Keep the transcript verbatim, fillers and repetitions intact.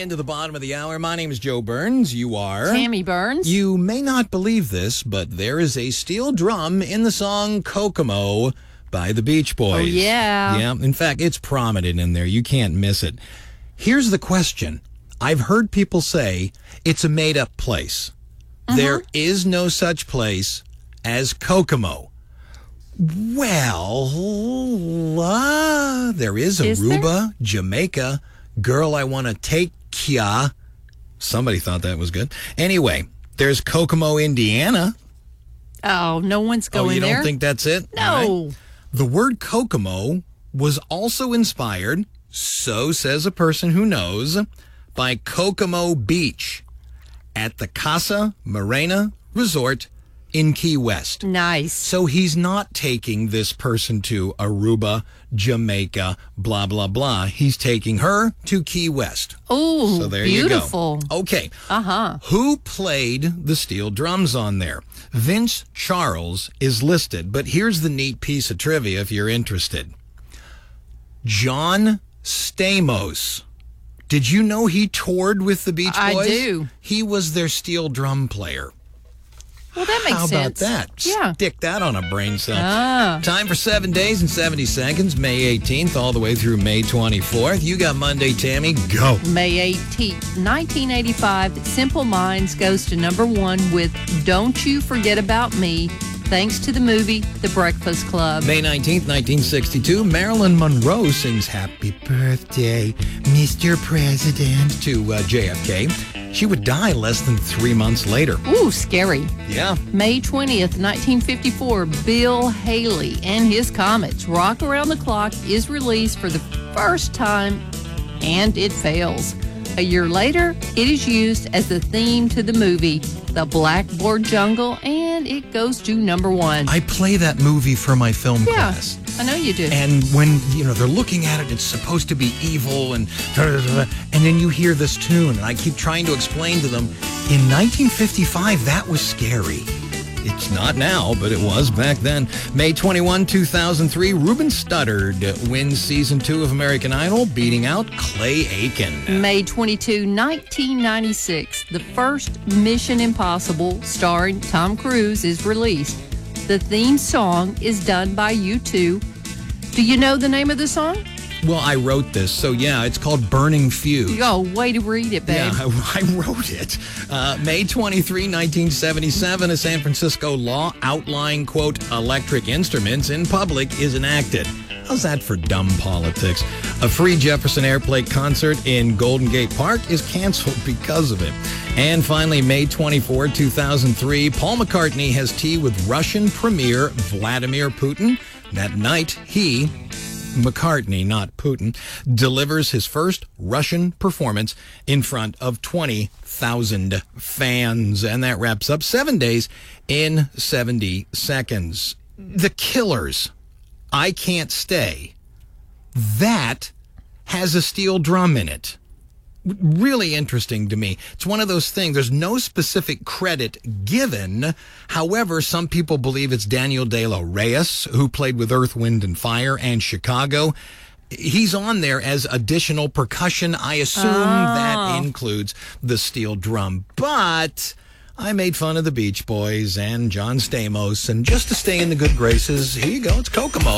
into the bottom of the hour. My name is Joe Burns. You are? Tammy Burns. You may not believe this, but there is a steel drum in the song Kokomo by the Beach Boys. Oh, yeah. Yeah, in fact, it's prominent in there. You can't miss it. Here's the question. I've heard people say it's a made-up place. Mm-hmm. There is no such place as Kokomo. Well, uh, there is Aruba, there? Jamaica. Girl, I want to take ya. Somebody thought that was good. Anyway, there's Kokomo, Indiana. Oh, no one's going there. Oh, you there? don't think that's it? No. Right. The word Kokomo was also inspired, so says a person who knows, by Kokomo Beach at the Casa Marina Resort in Key West. Nice. So he's not taking this person to Aruba, Jamaica, blah, blah, blah. He's taking her to Key West. Oh, so there beautiful. You go. Okay. Uh-huh. Who played the steel drums on there? Vince Charles is listed, but here's the neat piece of trivia if you're interested. John Stamos. Did you know he toured with the Beach Boys? I do. He was their steel drum player. Well, that makes How sense. How about that? Yeah. Stick that on a brain cell. Ah. Time for seven days and seventy seconds, May eighteenth all the way through May twenty-fourth. You got Monday, Tammy. Go. May eighteenth, nineteen eighty-five, Simple Minds goes to number one with Don't You Forget About Me, thanks to the movie The Breakfast Club. May nineteenth, nineteen sixty-two, Marilyn Monroe sings Happy Birthday, Mister President to uh, J F K. She would die less than three months later. Ooh, scary. Yeah. May twentieth, nineteen fifty-four, Bill Haley and his Comets. Rock Around the Clock is released for the first time, and it fails. A year later, it is used as the theme to the movie The Blackboard Jungle, and it goes to number one. I play that movie for my film yeah, class. I know you do. And when, you know, they're looking at it, it's supposed to be evil, and and then you hear this tune, and I keep trying to explain to them, in nineteen fifty-five, that was scary. It's not now, but it was back then. May twenty-first, two thousand three, Ruben Studdard wins season two of American Idol, beating out Clay Aiken. May twenty-second, nineteen ninety-six, the first Mission Impossible starring Tom Cruise is released. The theme song is done by U two. Do you know the name of the song? Well, I wrote this, so yeah, it's called Burning Fuse. Oh, way to read it, babe. Yeah, I, I wrote it. Uh, May twenty-third, nineteen seventy-seven, a San Francisco law outlawing, quote, electric instruments in public is enacted. How's that for dumb politics? A free Jefferson Airplane concert in Golden Gate Park is canceled because of it. And finally, May twenty-fourth, two thousand three, Paul McCartney has tea with Russian Premier Vladimir Putin. That night, he... McCartney, not Putin, delivers his first Russian performance in front of twenty thousand fans. And that wraps up seven days in seventy seconds. The Killers, I Can't Stay, that has a steel drum in it. Really interesting to me. It's one of those things. There's no specific credit given. However, some people believe it's Daniel De La Reyes, who played with Earth, Wind and Fire and Chicago. He's on there as additional percussion. I assume oh. that includes the steel drum. But I made fun of the Beach Boys and John Stamos. And just to stay in the good graces, here you go. It's Kokomo.